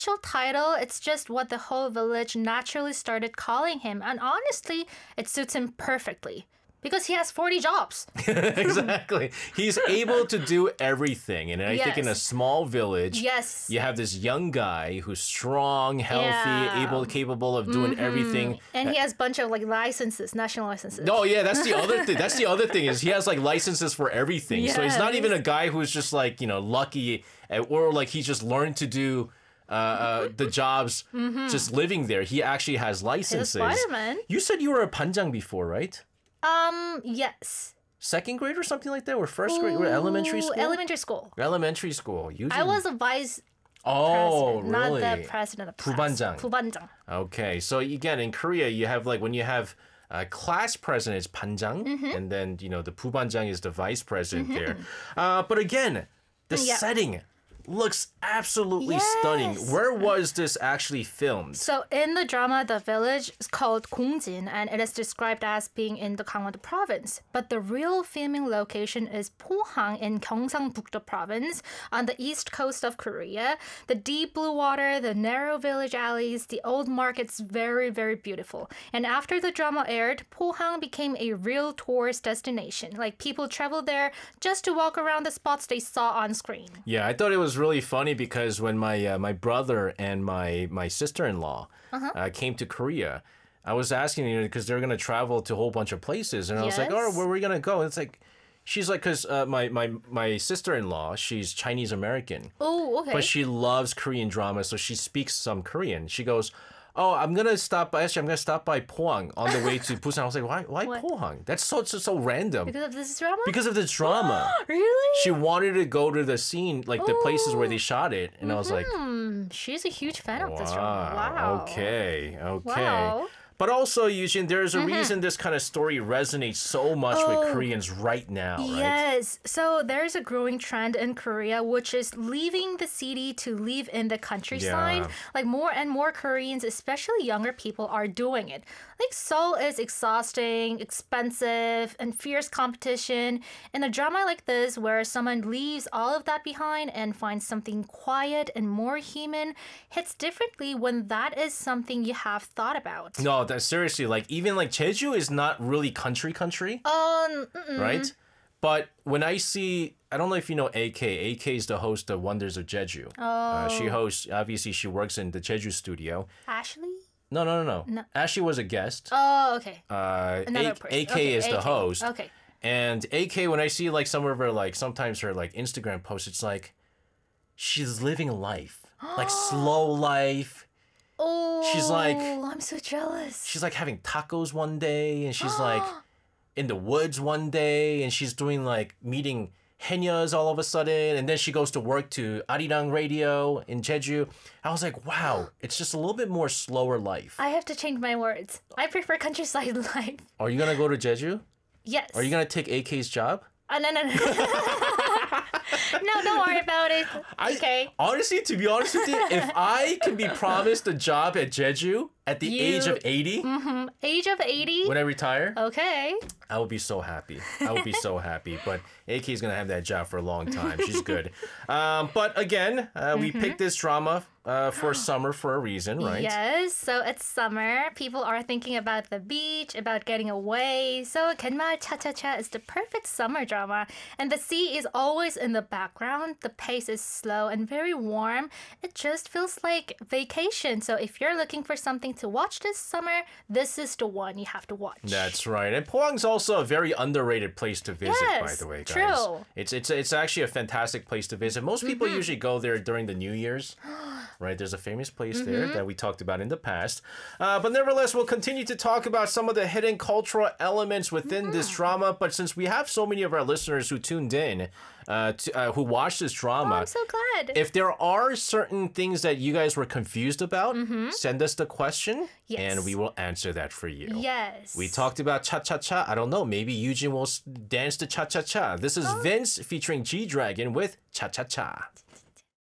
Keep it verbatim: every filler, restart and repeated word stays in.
actual title. It's just what the whole village naturally started calling him. And honestly, it suits him perfectly. Because he has forty jobs. Exactly. He's able to do everything. And I Yes. think in a small village, Yes. you have this young guy who's strong, healthy, Yeah. able, capable of doing everything. And he has a bunch of like licenses, national licenses. No, yeah, that's the other thing. That's the other thing is he has like licenses for everything. So he's not Yes. even a guy who's just like, you know, lucky at, or like he just learned to do uh, uh, the jobs just living there. He actually has licenses. Spider-Man. You said you were a panjang before, right? Um, yes. Second grade or something like that? Or first grade? Or elementary Ooh, school? Elementary school. Elementary school. You I was a vice Oh, president, really? not the president of class. 부반장. 부반장. Okay, so again, in Korea, you have like when you have uh, class president is 반장, Mm-hmm. and then you know the 부반장 is the vice president there. Uh, but again, the Yeah. setting looks absolutely stunning. Yes. Where was this actually filmed? So in the drama, the village is called Gongjin, and it is described as being in the Gangwon province. But the real filming location is Pohang in Gyeongsangbuk-do province on the east coast of Korea. The deep blue water, the narrow village alleys, the old markets, very, very beautiful. And after the drama aired, Pohang became a real tourist destination. Like people traveled there just to walk around the spots they saw on screen. Yeah, I thought it was really funny because when my uh, my brother and my my sister-in-law Uh-huh. uh, came to Korea, I was asking you know because they're gonna travel to a whole bunch of places, and I was like, Yes. "Oh, where are we gonna go?" And it's like, she's like, because uh, my my my sister-in-law, she's Chinese American, Oh, okay. but she loves Korean drama, so she speaks some Korean. She goes, "Oh, I'm gonna stop by. Actually, I'm gonna stop by Pohang on the way to Busan." I was like, "Why? Why What? Pohang? That's so so, so random." because of this drama? Because of the drama. really? She wanted to go to the scene, like the places where they shot it, and I was like, Hmm, she's a huge fan of this drama. wow, Wow. okay, okay. Wow. But also, Eugene, there's a reason this kind of story resonates so much with Oh. Koreans right now, right? Yes. So there's a growing trend in Korea, which is leaving the city to live in the countryside. Yeah. Like more and more Koreans, especially younger people, are doing it. Like Seoul is exhausting, expensive, and fierce competition. In a drama like this, where someone leaves all of that behind and finds something quiet and more human, hits differently when that is something you have thought about. No, that seriously, like even like Jeju is not really country country, Um, mm-mm. right? But when I see, I don't know if you know A K. A K is the host of Wonders of Jeju. Uh, she Oh. hosts, obviously, she works in the Jeju studio. Ashley? No, no, no, no. Ashley was a guest. Oh, okay. Uh, Another A- person. AK Okay, is the A K. host. Okay. And A K, when I see like some of her, like sometimes her like Instagram posts, it's like she's living life, like slow life. Oh, She's like- I'm so jealous. She's like having tacos one day, and she's like in the woods one day, and she's doing like meeting Henyas all of a sudden, and then she goes to work to Arirang Radio in Jeju. I was like, wow, it's just a little bit more slower life. I have to change my words. I prefer countryside life. Are you gonna go to Jeju? Yes. Are you gonna take A K's job? Uh, no, no, no. No, don't worry about it. I, Okay. Honestly, to be honest with you, if I can be promised a job at Jeju at the You- age of eighty, Age of eighty. when I retire, Okay. I will be so happy. I will be so happy. But A K is going to have that job for a long time. She's good. Um, but again, uh, we picked this drama uh, for summer for a reason, right? Yes, so it's summer. People are thinking about the beach, about getting away. So Genmal Cha Cha Cha is the perfect summer drama. And the sea is always in the background. The pace is slow and very warm. It just feels like vacation. So if you're looking for something to watch this summer, this is the one you have to watch. That's right. And Pohang's also a very underrated place to visit, by Yes, the way, guys. true. It's it's it's actually a fantastic place to visit. Most people Mm-hmm. usually go there during the New Year's. Right, there's a famous place there Mm-hmm. that we talked about in the past. Uh, but nevertheless, we'll continue to talk about some of the hidden cultural elements within this Mm-hmm. drama. But since we have so many of our listeners who tuned in, uh, to, uh, who watched this drama, Oh, I'm so glad. if there are certain things that you guys were confused about, send us the question, Mm-hmm. Yes. and we will answer that for you. Yes. We talked about cha cha cha. I don't know. Maybe Eugene will s- dance to cha cha cha. This is Vince featuring G Dragon with cha cha cha.